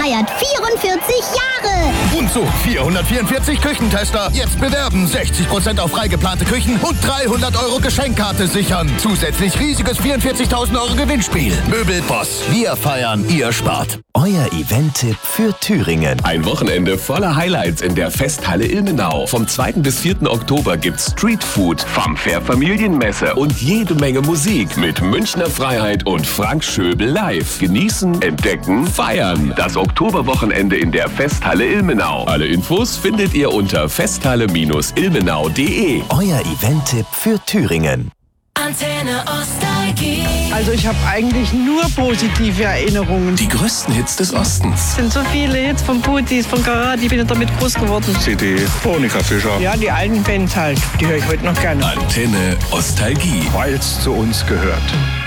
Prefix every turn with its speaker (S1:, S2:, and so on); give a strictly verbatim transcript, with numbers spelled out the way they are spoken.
S1: feiert vierundvierzig Jahre.
S2: Und so, vierhundertvierundvierzig Küchentester. Jetzt bewerben, sechzig Prozent auf frei geplante Küchen und dreihundert Euro Geschenkkarte sichern. Zusätzlich riesiges vierundvierzigtausend Euro Gewinnspiel. Möbelboss, wir feiern, ihr spart.
S3: Euer Event-Tipp für Thüringen.
S4: Ein Wochenende voller Highlights in der Festhalle Ilmenau. Vom zweiten bis vierten Oktober gibt's Streetfood, Funfair Familienmesse und jede Menge Musik mit Münchner Freiheit und Frank Schöbel live. Genießen, entdecken, feiern. Das Oktoberwochenende in der Festhalle Ilmenau. Alle Infos findet ihr unter festhalle Bindestrich ilmenau punkt de.
S3: Euer Event-Tipp für Thüringen.
S5: Antenne Nostalgie.
S6: Also ich habe eigentlich nur positive Erinnerungen.
S4: Die größten Hits des Ostens.
S6: Es sind so viele Hits von Putis, von Karat, ich bin damit groß geworden.
S7: C D, Monika Fischer.
S6: Ja, die alten Bands halt, die höre ich heute noch gerne.
S4: Antenne Nostalgie.
S7: Weil es zu uns gehört.